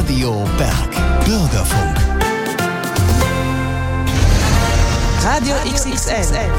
Radio Berg. Bürgerfunk. Radio XXL.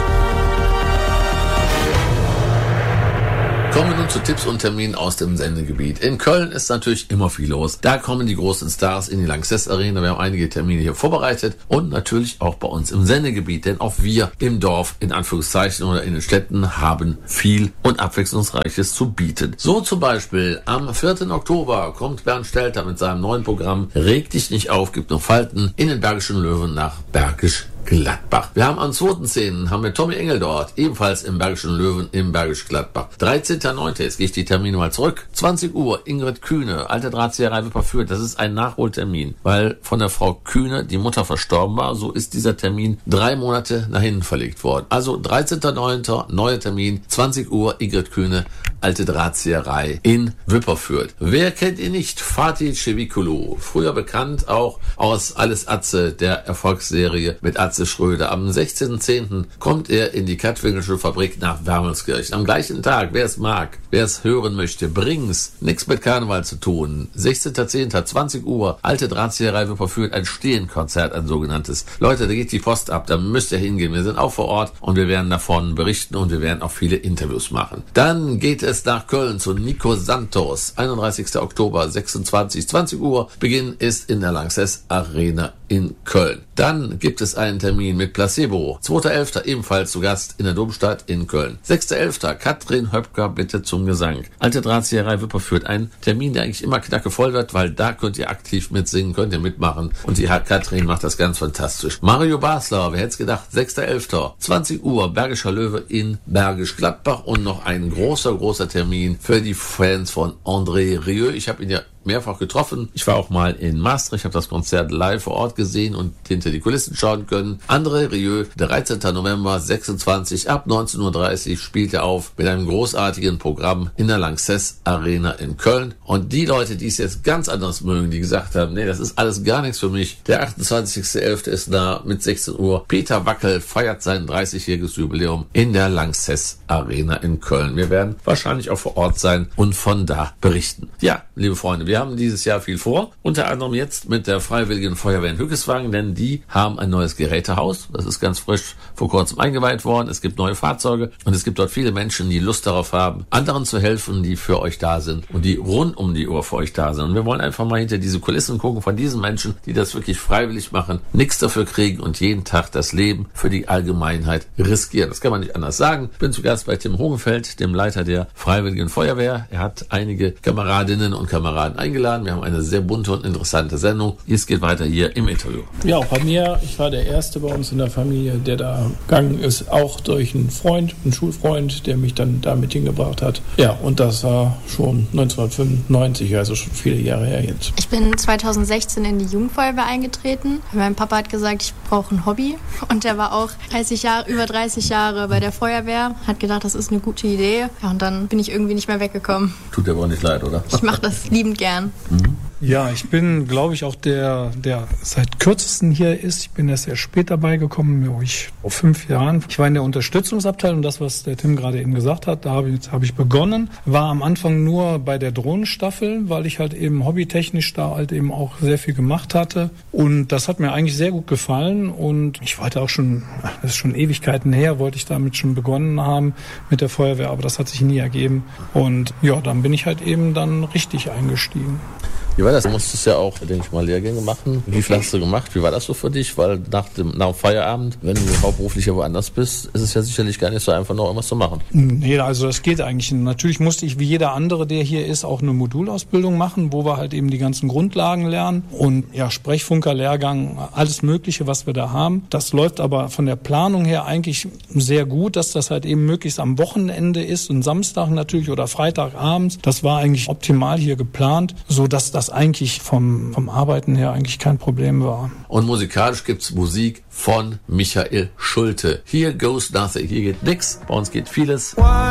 Kommen wir nun zu Tipps und Terminen aus dem Sendegebiet. In Köln ist natürlich immer viel los. Da kommen die großen Stars in die Lanxess Arena. Wir haben einige Termine hier vorbereitet und natürlich auch bei uns im Sendegebiet. Denn auch wir im Dorf, in Anführungszeichen, oder in den Städten haben viel und Abwechslungsreiches zu bieten. So zum Beispiel am 4. Oktober kommt Bernd Stelter mit seinem neuen Programm Reg dich nicht auf, gibt nur Falten in den Bergischen Löwen nach Bergisch Gladbach. Wir haben am 2.10. haben wir Tommy Engel dort, ebenfalls im Bergischen Löwen im Bergisch Gladbach. 13.09. Jetzt gehe ich die Termine mal zurück. 20 Uhr, Ingrid Kühne, alte Drahtzieherei Wipperfürth. Das ist ein Nachholtermin, weil von der Frau Kühne die Mutter verstorben war. So ist dieser Termin 3 Monate nach hinten verlegt worden. Also 13.09. neuer Termin, 20 Uhr, Ingrid Kühne, alte Drahtzieherei in Wipperfürth. Wer kennt ihn nicht? Fatih Cevikulu, früher bekannt auch aus Alles Atze, der Erfolgsserie mit Atze Schröder. Am 16.10. kommt er in die Kattwinkel'sche Fabrik nach Wermelskirchen. Am gleichen Tag, wer es mag, wer es hören möchte, bring's. Nichts mit Karneval zu tun. 16.10. 20 Uhr, alte Drahtzieherei Wipperfürth, ein Stehenkonzert, ein sogenanntes. Leute, da geht die Post ab, da müsst ihr hingehen. Wir sind auch vor Ort und wir werden davon berichten und wir werden auch viele Interviews machen. Dann geht es nach Köln zu Nico Santos. 31. Oktober, 20 Uhr. Beginn ist in der Lanxess Arena in Köln. Dann gibt es einen Termin mit Placebo. 2.11. ebenfalls zu Gast in der Domstadt in Köln. 6.11. Katrin Höpker bitte zum Gesang. Alte Drahtzieherei Wipperfürth. Ein Termin, der eigentlich immer knackevoll wird, weil da könnt ihr aktiv mitsingen, könnt ihr mitmachen. Und die Katrin macht das ganz fantastisch. Mario Basler, wer hätte es gedacht? 6.11. 20 Uhr, Bergischer Löwe in Bergisch Gladbach. Und noch ein großer Termin für die Fans von André Rieu. Ich habe ihn ja mehrfach getroffen. Ich war auch mal in Maastricht, habe das Konzert live vor Ort gesehen und hinter die Kulissen schauen können. André Rieu, 13. November 26 ab 19.30 Uhr spielt er auf mit einem großartigen Programm in der Lanxess Arena in Köln. Und die Leute, die es jetzt ganz anders mögen, die gesagt haben, nee, das ist alles gar nichts für mich. Der 28.11. ist da mit 16 Uhr. Peter Wackel feiert sein 30-jähriges Jubiläum in der Lanxess Arena in Köln. Wir werden wahrscheinlich auch vor Ort sein und von da berichten. Ja, liebe Freunde, wir haben dieses Jahr viel vor, unter anderem jetzt mit der Freiwilligen Feuerwehr in Hückeswagen, denn die haben ein neues Gerätehaus. Das ist ganz frisch vor kurzem eingeweiht worden. Es gibt neue Fahrzeuge und es gibt dort viele Menschen, die Lust darauf haben, anderen zu helfen, die für euch da sind und die rund um die Uhr für euch da sind. Und wir wollen einfach mal hinter diese Kulissen gucken von diesen Menschen, die das wirklich freiwillig machen, nichts dafür kriegen und jeden Tag das Leben für die Allgemeinheit riskieren. Das kann man nicht anders sagen. Ich bin zu Gast bei Tim Hogefeld, dem Leiter der Freiwilligen Feuerwehr. Er hat einige Kameradinnen und Kameraden eingeladen. Wir haben eine sehr bunte und interessante Sendung. Es geht weiter hier im Interview. Ja, auch bei mir. Ich war der Erste bei uns in der Familie, der da gegangen ist, auch durch einen Freund, einen Schulfreund, der mich dann da mit hingebracht hat. Ja, und das war schon 1995, also schon viele Jahre her jetzt. Ich bin 2016 in die Jugendfeuerwehr eingetreten. Mein Papa hat gesagt, ich brauche ein Hobby. Und der war auch über 30 Jahre bei der Feuerwehr. Hat gedacht, das ist eine gute Idee. Ja, und dann bin ich irgendwie nicht mehr weggekommen. Tut dir aber nicht leid, oder? Ich mache das liebend gern. Ja, ich bin, glaube ich, auch der seit kürzesten hier ist. Ich bin erst sehr spät dabei gekommen, vor 5 Jahren. Ich war in der Unterstützungsabteilung, das, was der Tim gerade eben gesagt hat, da habe ich begonnen. War am Anfang nur bei der Drohnenstaffel, weil ich halt eben hobbytechnisch da halt eben auch sehr viel gemacht hatte. Und das hat mir eigentlich sehr gut gefallen. Und ich wollte auch schon, das ist schon Ewigkeiten her, wollte ich damit schon begonnen haben mit der Feuerwehr, aber das hat sich nie ergeben. Und ja, dann bin ich halt eben dann richtig eingestiegen. Wie war das? Du musstest ja auch, denke ich mal, Lehrgänge machen. Wie viel hast du gemacht? Wie war das so für dich? Weil nach dem Feierabend, wenn du hauptberuflich ja woanders bist, ist es ja sicherlich gar nicht so einfach, noch irgendwas zu machen. Nee, also das geht eigentlich. Natürlich musste ich, wie jeder andere, der hier ist, auch eine Modulausbildung machen, wo wir halt eben die ganzen Grundlagen lernen. Und ja, Sprechfunker-Lehrgang, alles Mögliche, was wir da haben. Das läuft aber von der Planung her eigentlich sehr gut, dass das halt eben möglichst am Wochenende ist und Samstag natürlich oder Freitagabends. Das war eigentlich optimal hier geplant, so dass das eigentlich vom Arbeiten her eigentlich kein Problem war. Und musikalisch gibt's Musik von Michael Schulte. Here goes nothing. Hier geht nix. Bei uns geht vieles.